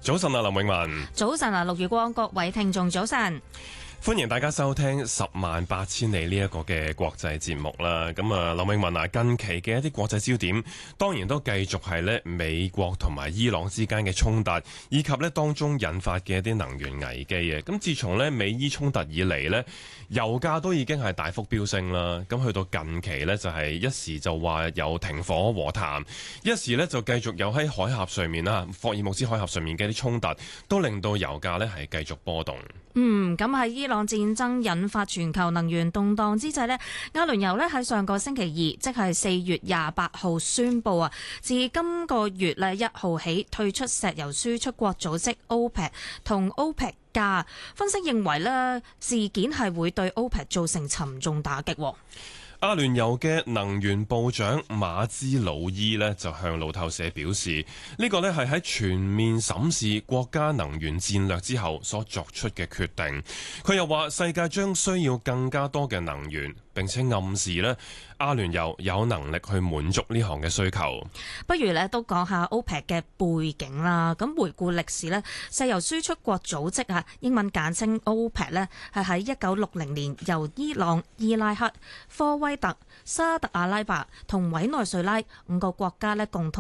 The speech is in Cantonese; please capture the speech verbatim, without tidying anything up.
早晨啊，林永文。 早晨啊，陸月光，各位聽眾早晨。 歡迎大家收聽十萬八千里呢一個嘅國際節目啦。咁啊，林永文啊，近期嘅一啲國際焦點，當然都繼續係咧美國同埋伊朗之間嘅衝突，以及咧當中引發嘅一啲能源危機嘅。咁自從咧美伊衝突以嚟咧，油價都已經係大幅飆升啦。咁去到近期咧，就係一時就話有停火和談，一時咧就繼續有喺海峽上面啦，霍爾木茲海峽上面嘅一啲衝突，都令到油價咧係繼續波動。 嗯，咁喺伊朗戰爭引發全球能源動盪之際呢，阿聯酋呢喺上個星期二，即係四月廿八號宣布啊，自今個月咧一號起退出石油輸出國組織 OPEC 同 OPEC 加。分析認為呢事件係會對 OPEC 造成沉重打擊。 阿聯酋嘅能源部長馬茲魯伊呢就向路透社表示，呢個呢係喺全面審視國家能源戰略之後所作出嘅決定。佢又話世界將需要更加多嘅能源，並且暗示呢阿聯酋有能力去滿足呢項嘅需求。 不如呢都講下 OPEC 嘅背景啦。咁回顧歷史呢，石油輸出國組織啊，英文簡稱 OPEC 呢，係喺一九六零年由伊朗、伊拉克、科威特、沙特阿拉伯同委內瑞拉五個國家呢共同